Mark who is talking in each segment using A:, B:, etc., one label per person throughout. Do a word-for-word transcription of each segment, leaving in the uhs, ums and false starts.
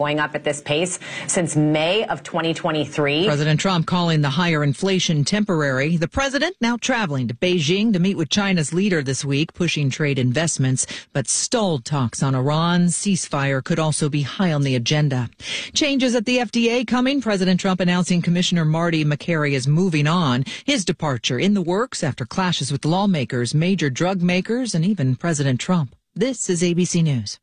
A: going up at this pace since May of twenty twenty-three.
B: President Trump calling the higher inflation temporary. The president now traveling to Beijing to meet with China's leader this week, pushing trade investments, but stalled talks on Iran ceasefire could also be high on the agenda. Changes at the F D A coming. President Trump announcing Commissioner Marty Makary is moving on. His departure in the works after clashes with lawmakers, major drug makers, and even President Trump. This is A B C News.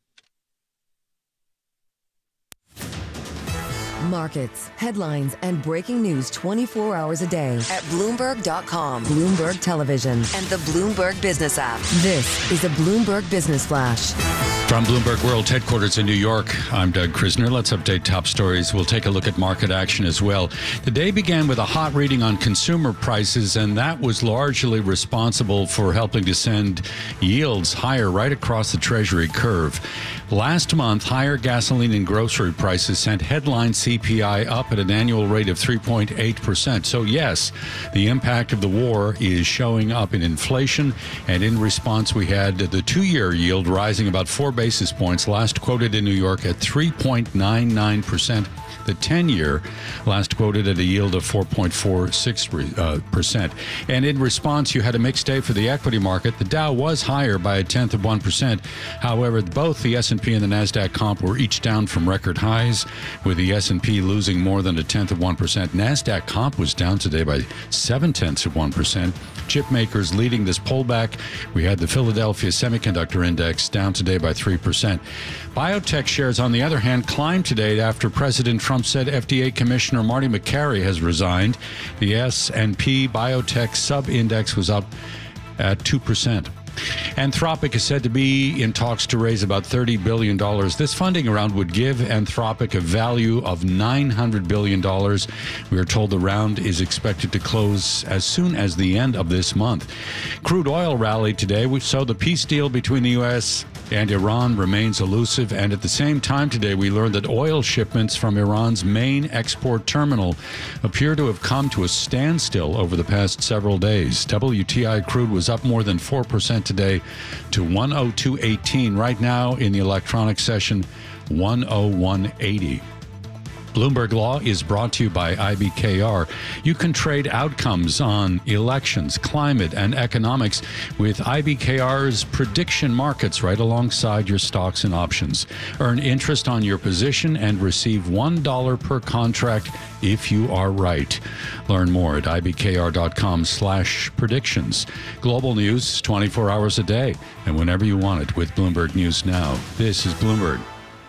C: Markets, headlines, and breaking news twenty-four hours a day at Bloomberg dot com, Bloomberg Television, and the Bloomberg Business app. This is a Bloomberg Business Flash.
D: From Bloomberg World Headquarters in New York, I'm Doug Krisner. Let's update top stories. We'll take a look at market action as well. The day began with a hot reading on consumer prices, and that was largely responsible for helping to send yields higher right across the Treasury curve. Last month, higher gasoline and grocery prices sent headline C P I up at an annual rate of three point eight percent. So yes, the impact of the war is showing up in inflation, and in response, we had the two-year yield rising about four basis points, last quoted in New York at three point nine nine percent. The ten-year last quoted at a yield of four point four six percent. And in response, you had a mixed day for the equity market. The Dow was higher by a tenth of one percent. However, both the S and P and the NASDAQ comp were each down from record highs, with the S and P losing more than a tenth of one percent. NASDAQ comp was down today by seven tenths of one percent. Chip makers leading this pullback. We had the Philadelphia Semiconductor Index down today by three percent. Biotech shares, on the other hand, climbed today after President Trump said F D A Commissioner Marty Makary has resigned. The S and P Biotech sub-index was up at two percent. Anthropic is said to be in talks to raise about thirty billion dollars. This funding round would give Anthropic a value of nine hundred billion dollars. We are told the round is expected to close as soon as the end of this month. Crude oil rallied today, so the peace deal between the U S and Iran remains elusive. And at the same time today, we learned that oil shipments from Iran's main export terminal appear to have come to a standstill over the past several days. W T I crude was up more than four percent today to one oh two eighteen. Right now in the electronic session, one oh one eighty. Bloomberg Law is brought to you by I B K R. You can trade outcomes on elections, climate, and economics with I B K R's prediction markets right alongside your stocks and options. Earn interest on your position and receive one dollar per contract if you are right. Learn more at ibkr.com slash predictions. Global news twenty-four hours a day and whenever you want it with Bloomberg News Now. This is Bloomberg.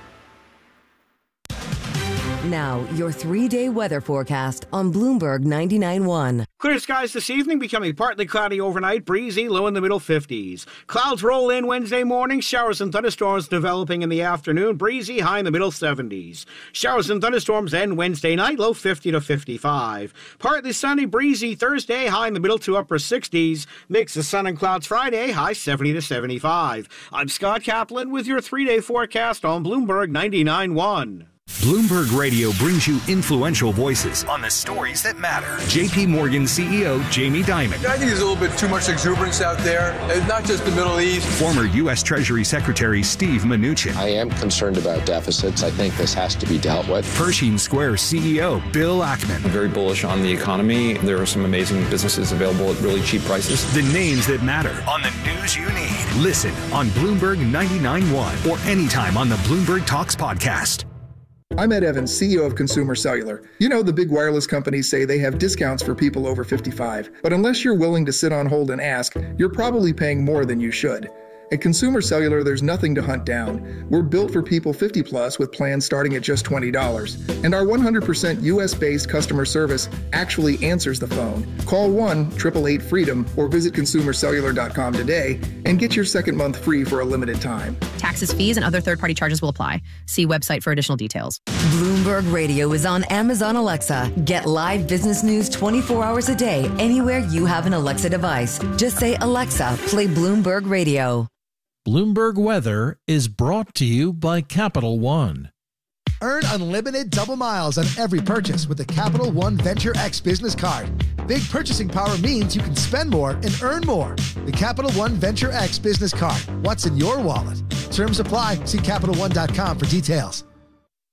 C: Now, your three-day weather forecast on Bloomberg ninety-nine point one.
E: Clear skies this evening, becoming partly cloudy overnight, breezy, low in the middle fifties. Clouds roll in Wednesday morning, showers and thunderstorms developing in the afternoon, breezy, high in the middle seventies. Showers and thunderstorms end Wednesday night, low fifty to fifty-five. Partly sunny, breezy Thursday, high in the middle to upper sixties. Mix of sun and clouds Friday, high seventy to seventy-five. I'm Scott Kaplan with your three-day forecast on Bloomberg ninety-nine point one.
F: Bloomberg Radio brings you influential voices on the stories that matter. J P Morgan C E O Jamie Dimon.
G: I think there's a little bit too much exuberance out there. It's not just the Middle East.
F: Former U S Treasury Secretary Steve Mnuchin.
H: I am concerned about deficits. I think this has to be dealt with.
F: Pershing Square C E O Bill Ackman.
I: I'm very bullish on the economy. There are some amazing businesses available at really cheap prices.
F: The names that matter on the news you need. Listen on Bloomberg ninety-nine point one or anytime on the Bloomberg Talks podcast.
J: I'm Ed Evans, C E O of Consumer Cellular. You know, the big wireless companies say they have discounts for people over fifty-five, but unless you're willing to sit on hold and ask, you're probably paying more than you should. At Consumer Cellular, there's nothing to hunt down. We're built for people fifty plus with plans starting at just twenty dollars. And our one hundred percent U S-based customer service actually answers the phone. Call one eight eight eight freedom or visit consumer cellular dot com today and get your second month free for a limited time.
K: Taxes, fees, and other third-party charges will apply. See website for additional details.
C: Bloomberg Radio is on Amazon Alexa. Get live business news twenty-four hours a day anywhere you have an Alexa device. Just say, Alexa, play Bloomberg Radio.
L: Bloomberg Weather is brought to you by Capital One.
M: Earn unlimited double miles on every purchase with the Capital One Venture X business card. Big purchasing power means you can spend more and earn more. The Capital One Venture X business card. What's in your wallet? Terms apply. See Capital One dot com for details.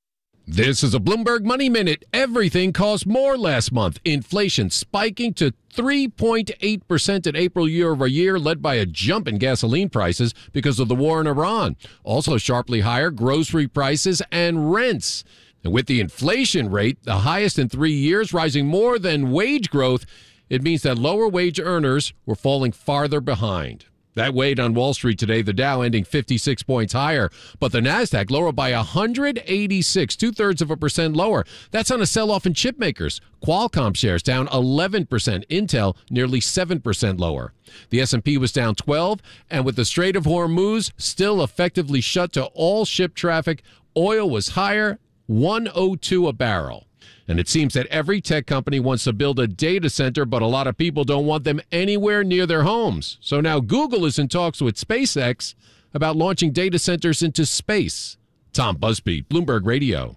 N: This is a Bloomberg Money Minute. Everything cost more last month. Inflation spiking to three point eight percent in April year over year, led by a jump in gasoline prices because of the war in Iran. Also sharply higher grocery prices and rents. And with the inflation rate, the highest in three years, rising more than wage growth, it means that lower wage earners were falling farther behind. That weighed on Wall Street today, the Dow ending fifty-six points higher, but the NASDAQ lower by one hundred eighty-six, two-thirds of a percent lower. That's on a sell-off in chip makers. Qualcomm shares down eleven percent, Intel nearly seven percent lower. The S and P was down twelve, and with the Strait of Hormuz still effectively shut to all ship traffic, oil was higher, one oh two a barrel. And it seems that every tech company wants to build a data center, but a lot of people don't want them anywhere near their homes. So now Google is in talks with SpaceX about launching data centers into space. Tom Busby, Bloomberg Radio.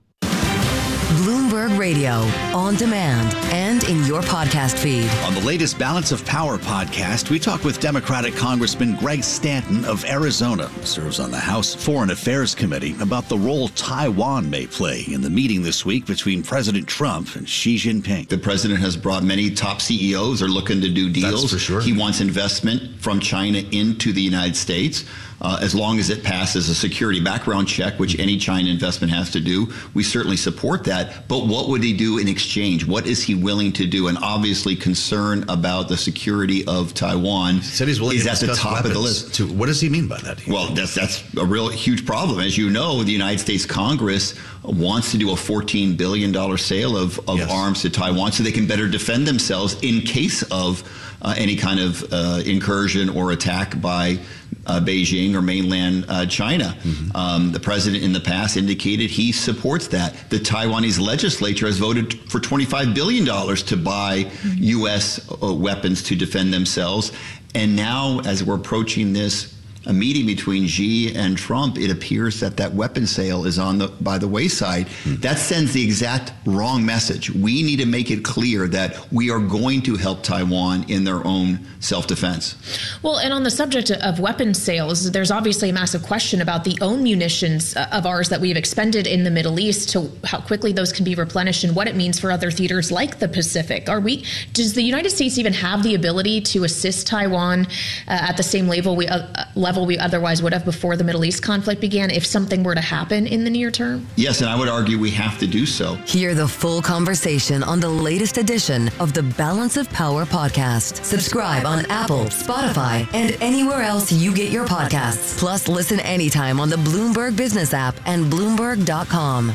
C: Bloomberg Radio, on demand and in your podcast feed.
O: On the latest Balance of Power podcast, we talk with Democratic Congressman Greg Stanton of Arizona, who serves on the House Foreign Affairs Committee, about the role Taiwan may play in the meeting this week between President Trump and Xi Jinping.
P: The president has brought many top C E Os are looking to do deals.
O: That's for sure.
P: He wants investment from China into the United States. Uh, as long as it passes a security background check, which any China investment has to do, we certainly support that. But what would he do in exchange? What is he willing to do? And obviously concern about the security of Taiwan
Q: he said he's willing
P: is
Q: to
P: at the top of the list.
Q: To, what does he mean by that?
P: Well, that's, that's a real huge problem. As you know, the United States Congress wants to do a fourteen billion dollars sale of, of yes. arms to Taiwan so they can better defend themselves in case of uh, any kind of uh, incursion or attack by Uh, Beijing or mainland uh, China. Mm-hmm. Um, the president in the past indicated he supports that. The Taiwanese legislature has voted for twenty-five billion dollars to buy mm-hmm. U S uh, weapons to defend themselves. And now, as we're approaching this a meeting between Xi and Trump, it appears that that weapon sale is on the by the wayside. Mm. That sends the exact wrong message. We need to make it clear that we are going to help Taiwan in their own self-defense.
R: Well, and on the subject of weapons sales, there's obviously a massive question about the own munitions of ours that we've expended in the Middle East, to how quickly those can be replenished and what it means for other theaters like the Pacific. Are we? Does the United States even have the ability to assist Taiwan uh, at the same level we uh, level we otherwise would have before the Middle East conflict began if something were to happen in the near term?
P: Yes, and I would argue we have to do so.
C: Hear the full conversation on the latest edition of the Balance of Power podcast. Subscribe on Apple, Spotify, and anywhere else you get your podcasts. Plus, listen anytime on the Bloomberg Business app and Bloomberg dot com.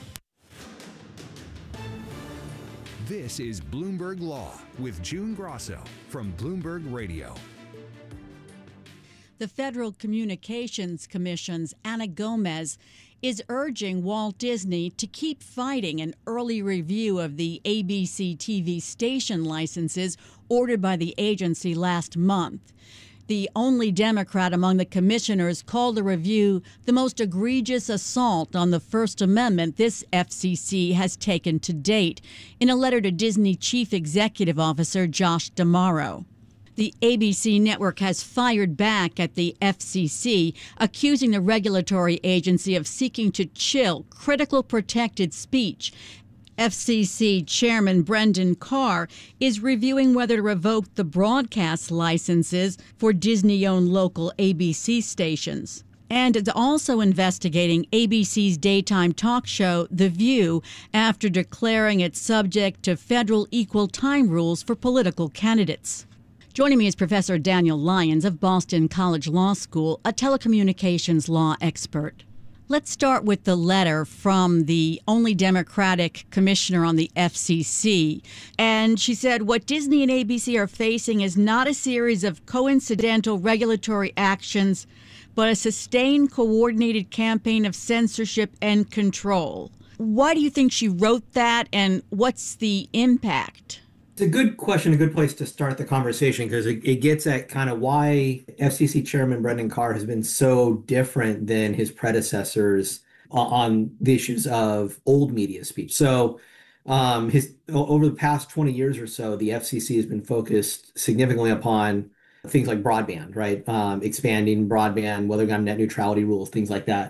F: This is Bloomberg Law with June Grosso from Bloomberg Radio.
S: The Federal Communications Commission's Ana Gomez is urging Walt Disney to keep fighting an early review of the A B C T V station licenses ordered by the agency last month. The only Democrat among the commissioners called the review the most egregious assault on the First Amendment this F C C has taken to date, in a letter to Disney Chief Executive Officer Josh D'Amaro. The A B C network has fired back at the F C C, accusing the regulatory agency of seeking to chill critical protected speech. F C C Chairman Brendan Carr is reviewing whether to revoke the broadcast licenses for Disney-owned local A B C stations. And it's also investigating A B C's daytime talk show, The View, after declaring it subject to federal equal time rules for political candidates. Joining me is Professor Daniel Lyons of Boston College Law School, a telecommunications law expert. Let's start with the letter from the only Democratic commissioner on the F C C. And she said, what Disney and A B C are facing is not a series of coincidental regulatory actions, but a sustained, coordinated campaign of censorship and control. Why do you think she wrote that, and what's the impact?
T: It's a good question, a good place to start the conversation, because it, it gets at kind of why F C C Chairman Brendan Carr has been so different than his predecessors on the issues of old media speech. So um, his over the past twenty years or so, the F C C has been focused significantly upon things like broadband, right? Um, expanding broadband, whether or not net neutrality rules, things like that.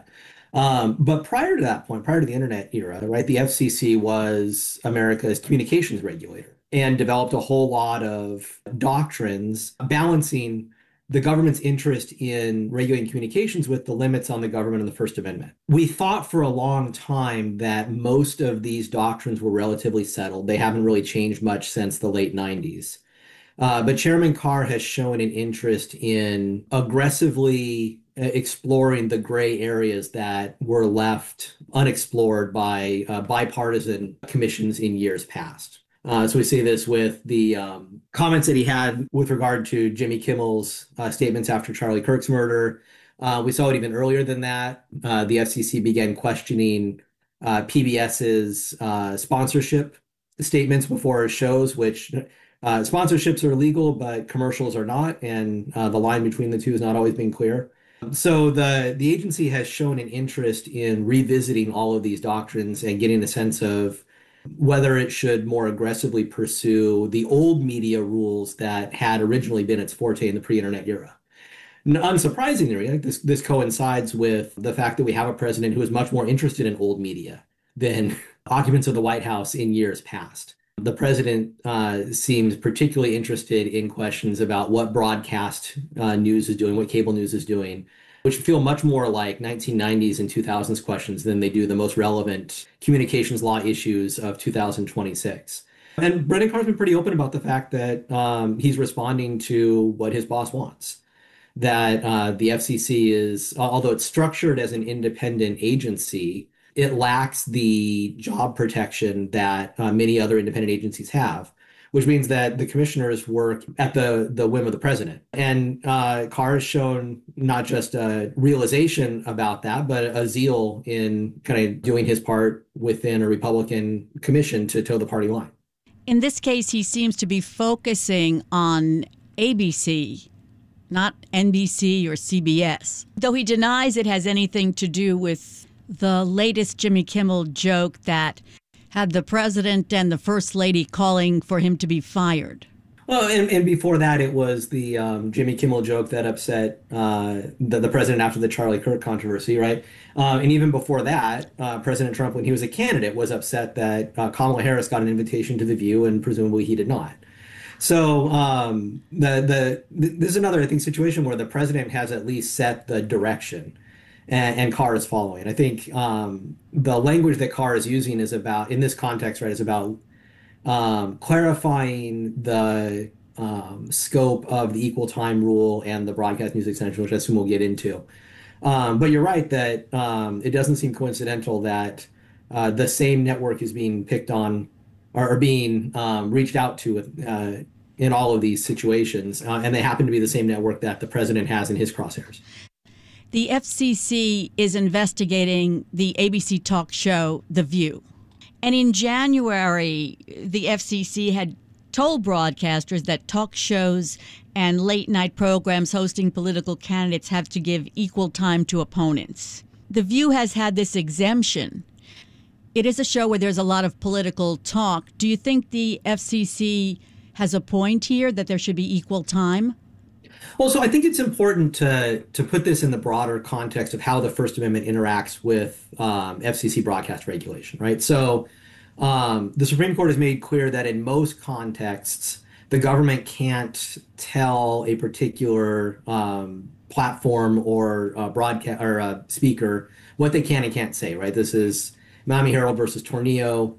T: Um, but prior to that point, prior to the internet era, right, the F C C was America's communications regulator and developed a whole lot of doctrines balancing the government's interest in regulating communications with the limits on the government and the First Amendment. We thought for a long time that most of these doctrines were relatively settled. They haven't really changed much since the late nineties. Uh, but Chairman Carr has shown an interest in aggressively exploring the gray areas that were left unexplored by uh, bipartisan commissions in years past. Uh, so we see this with the um, comments that he had with regard to Jimmy Kimmel's uh, statements after Charlie Kirk's murder. Uh, we saw it even earlier than that. Uh, the F C C began questioning uh, PBS's uh, sponsorship statements before shows, which uh, sponsorships are legal, but commercials are not. And uh, the line between the two has not always been clear. So the, the agency has shown an interest in revisiting all of these doctrines and getting a sense of whether it should more aggressively pursue the old media rules that had originally been its forte in the pre-internet era. Unsurprisingly, I think this, this coincides with the fact that we have a president who is much more interested in old media than occupants of the White House in years past. The president uh, seems particularly interested in questions about what broadcast uh, news is doing, what cable news is doing, which feel much more like nineteen nineties and two thousands questions than they do the most relevant communications law issues of two thousand twenty-six. And Brendan Carr's been pretty open about the fact that um, he's responding to what his boss wants. That uh, the F C C is, although it's structured as an independent agency, it lacks the job protection that uh, many other independent agencies have, which means that the commissioners work at the, the whim of the president. And uh, Carr has shown not just a realization about that, but a zeal in kind of doing his part within a Republican commission to toe the party line.
S: In this case, he seems to be focusing on A B C, not N B C or C B S, though he denies it has anything to do with the latest Jimmy Kimmel joke that had the president and the first lady calling for him to be fired.
T: Well, and, and before that, it was the um, Jimmy Kimmel joke that upset uh, the, the president after the Charlie Kirk controversy, right? Uh, and even before that, uh, President Trump, when he was a candidate, was upset that uh, Kamala Harris got an invitation to The View, and presumably he did not. So um, the the this is another, I think, situation where the president has at least set the direction. And, and Carr is following. I think um, the language that Carr is using is about, in this context, right, is about um, clarifying the um, scope of the equal time rule and the broadcast news extension, which I assume we'll get into. Um, but you're right that um, it doesn't seem coincidental that uh, the same network is being picked on or, or being um, reached out to uh, in all of these situations. Uh, and they happen to be the same network that the president has in his crosshairs.
S: The F C C is investigating the A B C talk show, The View. And in January, the F C C had told broadcasters that talk shows and late-night programs hosting political candidates have to give equal time to opponents. The View has had this exemption. It is a show where there's a lot of political talk. Do you think the F C C has a point here that there should be equal time?
T: Well, so I think it's important to to put this in the broader context of how the First Amendment interacts with um, F C C broadcast regulation, right? So um, the Supreme Court has made clear that in most contexts, the government can't tell a particular um, platform or uh, broadcast or uh, speaker what they can and can't say, right? This is Miami Herald versus Tornillo,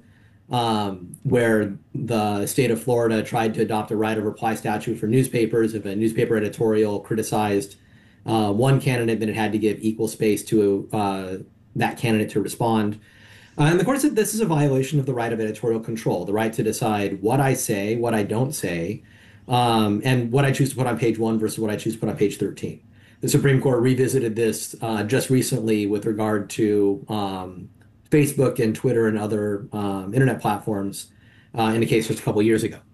T: Um, where the state of Florida tried to adopt a right of reply statute for newspapers. If a newspaper editorial criticized uh, one candidate, then it had to give equal space to uh, that candidate to respond. Uh, and the court said this is a violation of the right of editorial control, the right to decide what I say, what I don't say, um, and what I choose to put on page one versus what I choose to put on page thirteen. The Supreme Court revisited this uh, just recently with regard to um, Facebook and Twitter and other um, internet platforms uh, in a case just a couple of years ago.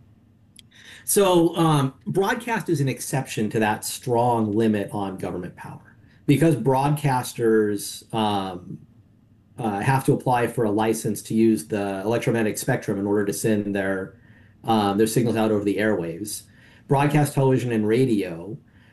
T: So um, broadcast is an exception to that strong limit on government power because broadcasters um, uh, have to apply for a license to use the electromagnetic spectrum in order to send their um, their signals out over the airwaves. Broadcast television and radio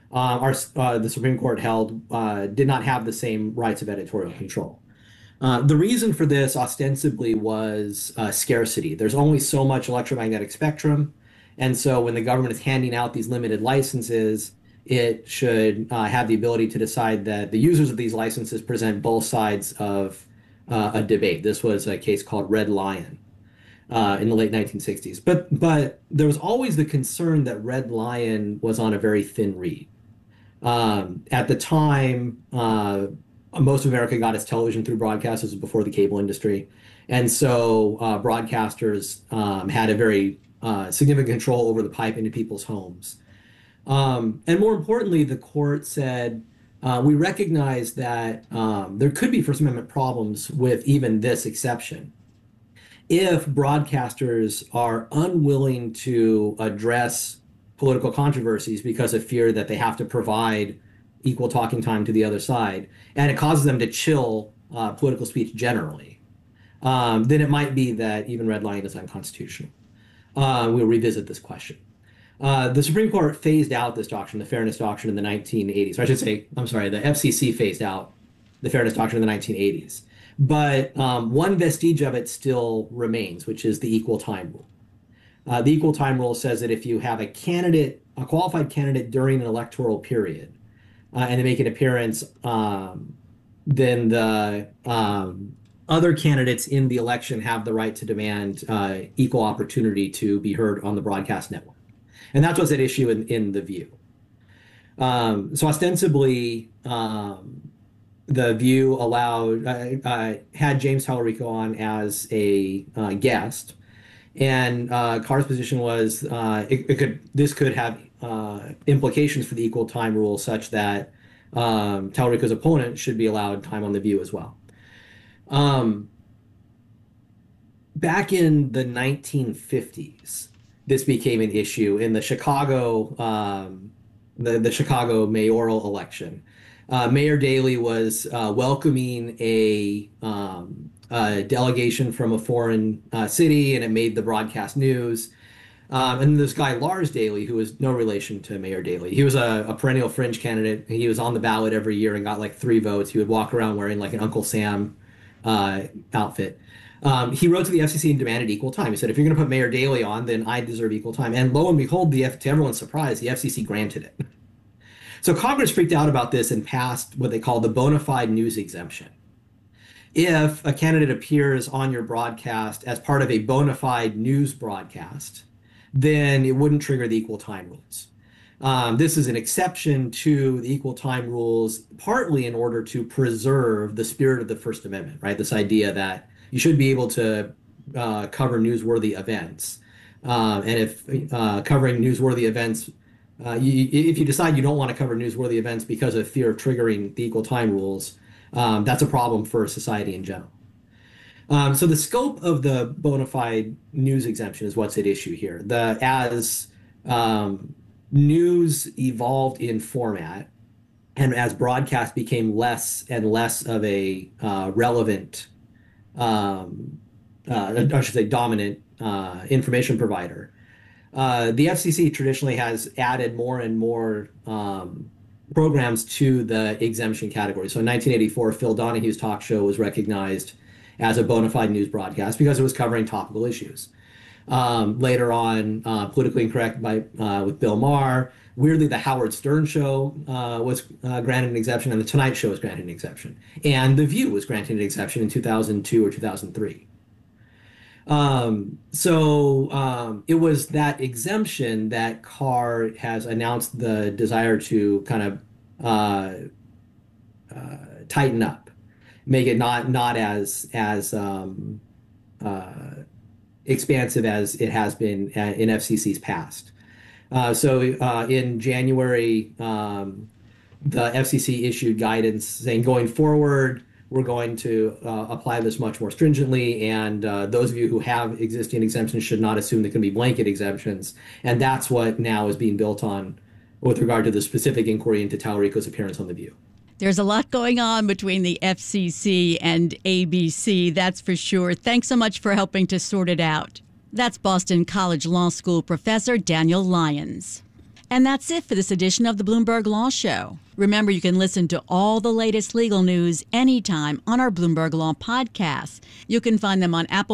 T: uh, our, uh, the Supreme Court held uh, did not have the same rights of editorial control. Uh, the reason for this ostensibly was uh, scarcity. There's only so much electromagnetic spectrum. And so when the government is handing out these limited licenses, it should uh, have the ability to decide that the users of these licenses present both sides of uh, a debate. This was a case called Red Lion uh, in the late nineteen sixties. But, but there was always the concern that Red Lion was on a very thin reed. Um, at the time, uh, most of America got its television through broadcast. This was before the cable industry. And so uh, broadcasters um, had a very uh, significant control over the pipe into people's homes. Um, and more importantly, the court said, uh, we recognize that um, there could be First Amendment problems with even this exception. If broadcasters are unwilling to address political controversies because of fear that they have to provide equal talking time to the other side, and it causes them to chill uh, political speech generally, um, then it might be that even Red Lion is unconstitutional. Uh, we'll revisit this question. Uh, the Supreme Court phased out this doctrine, the Fairness Doctrine, in the nineteen eighties. Or I should say, I'm sorry, the F C C phased out the Fairness Doctrine in the nineteen eighties. But um, one vestige of it still remains, which is the equal time rule. Uh, the equal time rule says that if you have a candidate, a qualified candidate during an electoral period, uh, and they make an appearance, um, then the um, other candidates in the election have the right to demand uh, equal opportunity to be heard on the broadcast network. And that's what's at issue in, in The View. Um, so ostensibly, um, The View allowed, uh, uh, had James Talarico on as a uh, guest. And uh, Carr's position was uh, it, it could this could have uh, implications for the equal time rule, such that um, Talarico's opponent should be allowed time on The View as well. Um, back in the nineteen fifties, this became an issue in the Chicago um, the the Chicago mayoral election. Uh, Mayor Daley was uh, welcoming a um, Uh, delegation from a foreign uh, city, and it made the broadcast news. Um, and this guy, Lars Daley, who was no relation to Mayor Daley, he was a, a perennial fringe candidate. He was on the ballot every year and got like three votes. He would walk around wearing like an Uncle Sam uh, outfit. Um, he wrote to the F C C and demanded equal time. He said, if you're going to put Mayor Daley on, then I deserve equal time. And lo and behold, the F- to everyone's surprise, the F C C granted it. So Congress freaked out about this and passed what they call the bona fide news exemption. If a candidate appears on your broadcast as part of a bona fide news broadcast, then it wouldn't trigger the equal time rules. Um, this is an exception to the equal time rules, partly in order to preserve the spirit of the First Amendment, right? This idea that you should be able to uh, cover newsworthy events. Um, and if uh, covering newsworthy events, uh, you, if you decide you don't want to cover newsworthy events because of fear of triggering the equal time rules, Um, that's a problem for society in general. Um, so the scope of the bona fide news exemption is what's at issue here. The as um, news evolved in format and as broadcast became less and less of a uh, relevant, um, uh, I should say dominant uh, information provider, uh, the F C C traditionally has added more and more um, programs to the exemption category. So in nineteen eighty-four, Phil Donahue's talk show was recognized as a bona fide news broadcast because it was covering topical issues. Um, later on, uh, Politically Incorrect by uh, with Bill Maher. Weirdly, the Howard Stern show uh, was uh, granted an exemption, and the Tonight Show was granted an exemption. And The View was granted an exemption in two thousand two or two thousand three. Um, so um, it was that exemption that Carr has announced the desire to kind of uh, uh, tighten up, make it not not as as um, uh, expansive as it has been in F C C's past. Uh, so uh, in January, um, the F C C issued guidance saying going forward, we're going to uh, apply this much more stringently, and uh, those of you who have existing exemptions should not assume there can be blanket exemptions. And that's what now is being built on with regard to the specific inquiry into Talarico's appearance on The View.
S: There's a lot going on between the F C C and A B C, that's for sure. Thanks so much for helping to sort it out. That's Boston College Law School professor Daniel Lyons. And that's it for this edition of the Bloomberg Law Show. Remember, you can listen to all the latest legal news anytime on our Bloomberg Law podcast. You can find them on Apple